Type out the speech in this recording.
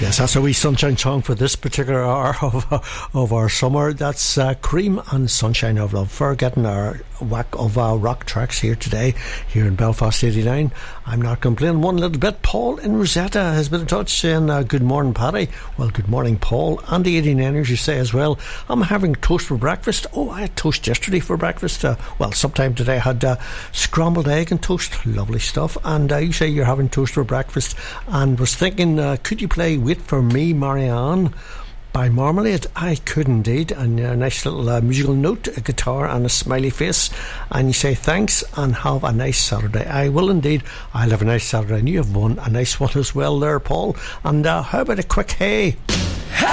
Yes, that's a wee sunshine song for this particular hour of our summer. That's Cream and Sunshine of Love for getting our whack of rock tracks here today, here in Belfast 89. I'm not complaining one little bit. Paul in Rosetta has been in touch saying, good morning, Paddy. Well, good morning, Paul. Andy 89ers, you say as well, I'm having toast for breakfast. Oh, I had toast yesterday for breakfast. Well, sometime today I had scrambled egg and toast. Lovely stuff. And you say you're having toast for breakfast, and was thinking, could you play Wait for Me, Marianne by Marmalade? I could indeed. And a nice little musical note, a guitar and a smiley face, and you say thanks and have a nice Saturday. I will indeed. I'll have a nice Saturday, and you have a nice one as well there, Paul. And how about a quick hey?